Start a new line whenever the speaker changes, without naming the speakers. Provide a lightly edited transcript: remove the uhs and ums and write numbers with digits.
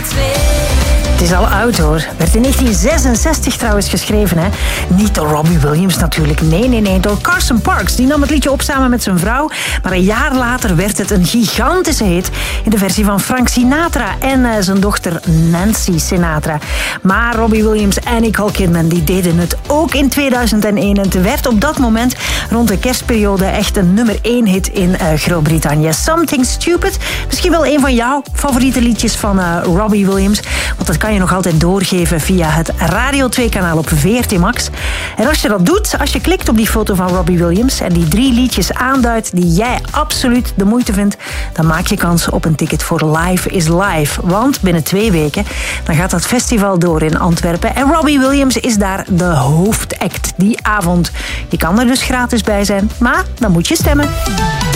Het is al oud hoor. Werd in 1966 trouwens geschreven. Hè? Niet door Robbie Williams natuurlijk. Nee. Door Carson Parks. Die nam het liedje op samen met zijn vrouw. Maar een jaar later werd het een gigantische hit. In de versie van Frank Sinatra en zijn dochter Nancy Sinatra. Maar Robbie Williams en Nicole Kidman die deden het ook in 2001. En het werd op dat moment rond de kerstperiode echt een nummer 1 hit in Groot-Brittannië. Something Stupid. Misschien wel een van jouw favoriete liedjes van Robbie Williams. Want dat kan je nog altijd doorgeven via het Radio 2-kanaal op VRT Max. En als je dat doet, als je klikt op die foto van Robbie Williams en die 3 liedjes aanduidt die jij absoluut de moeite vindt, dan maak je kans op een ticket voor Live is Live. Want binnen 2 weken dan gaat dat festival door in Antwerpen. En Robbie Williams is daar de hoofdact die avond. Je kan er dus gratis bij zijn, maar dan moet je stemmen.